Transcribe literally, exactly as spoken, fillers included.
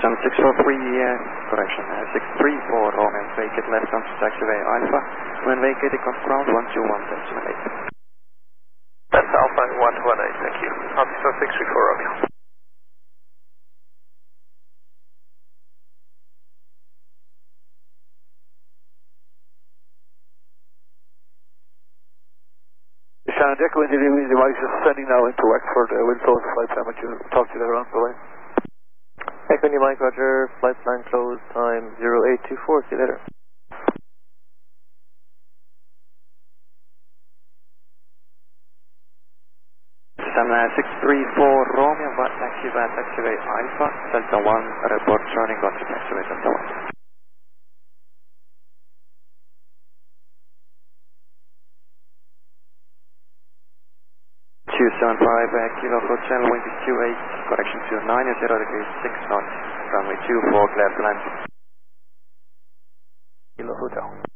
Houston six four three, uh, correction, uh, six three four, Romeo, vacate left onto taxiway Alpha. When vacated, come ground one two one decimal eight. That's Alpha one two one eight, thank you. Officer six three four, Romeo. Shannon Deco, engineering devices sending now into Wexford, uh, we'll close the flight time at you. Talk to you later on, bye-bye. Echo India Mike, Roger, flight plan close, time zero eight two four, see you later. Houston uh, six three four, Romeo, but taxi by taxiway Alpha, Delta one, report turning onto taxiway Delta one. two seven five, uh, Kilo Hotel, wind is two eight, correction to nine zero degrees, six knots, runway two four, clear to land. Kilo Hotel.